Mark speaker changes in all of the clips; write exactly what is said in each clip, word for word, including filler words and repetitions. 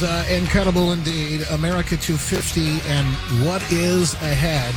Speaker 1: is uh, incredible indeed. America two fifty and what is ahead.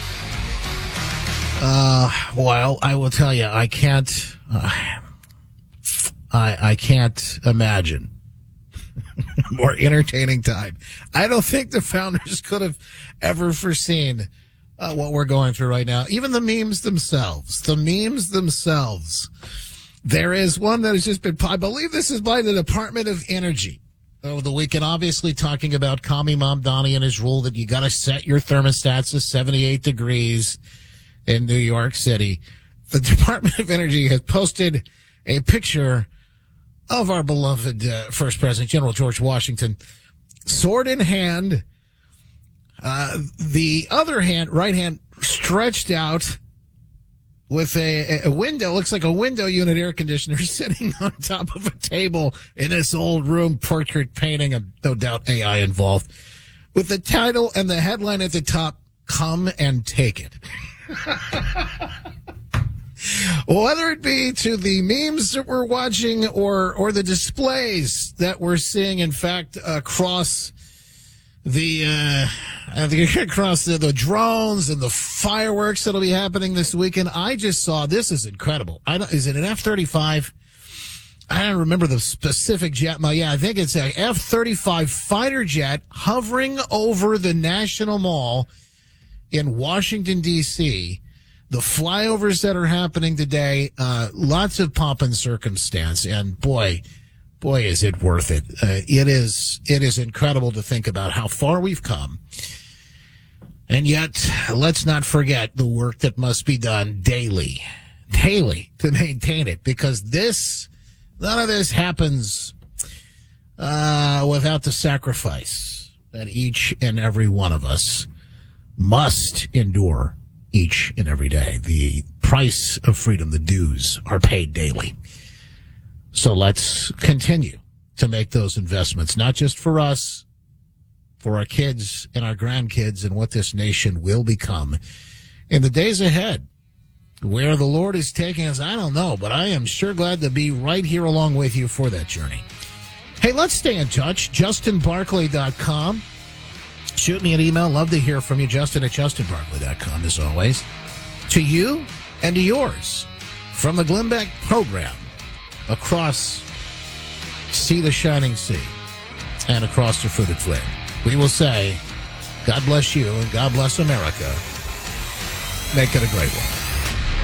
Speaker 1: Uh, well, I will tell you, I can't, uh, I, I can't imagine more entertaining time. I don't think the founders could have ever foreseen uh, what we're going through right now. Even the memes themselves, the memes themselves. There is one that has just been, I believe this is by the Department of Energy over the weekend, obviously talking about Commie Mom Donnie and his rule that you got to set your thermostats to seventy-eight degrees in New York City. The Department of Energy has posted a picture of our beloved uh, first president, General George Washington, sword in hand, uh, the other hand, right hand, stretched out with a, a window, looks like a window unit air conditioner sitting on top of a table in this old room, portrait painting, of no doubt A I involved, with the title and the headline at the top, "Come and Take It." Whether it be to the memes that we're watching or or the displays that we're seeing, in fact, across the uh, I think across the, the drones and the fireworks that'll be happening this weekend, I just saw, this is incredible. I don't, is it an F thirty-five? I don't remember the specific jet. Yeah, I think it's a F thirty-five fighter jet hovering over the National Mall in Washington, D C The flyovers that are happening today, uh, lots of pomp and circumstance, and boy, boy, is it worth it. Uh, it is, it is incredible to think about how far we've come. And yet, let's not forget the work that must be done daily, daily to maintain it, because this, none of this happens, uh, without the sacrifice that each and every one of us must endure each and every day. The price of freedom, the dues, are paid daily. So let's continue to make those investments, not just for us, for our kids and our grandkids, and what this nation will become in the days ahead. Where the Lord is taking us, I don't know, but I am sure glad to be right here along with you for that journey. Hey, let's stay in touch. Justin Barclay dot com. Shoot me an email. Love to hear from you. Justin at Justin Barclay dot com, as always. To you and to yours from the Glenn Beck program across See the Shining Sea and across the Fruited Flame. We will say, God bless you and God bless America. Make it a great one.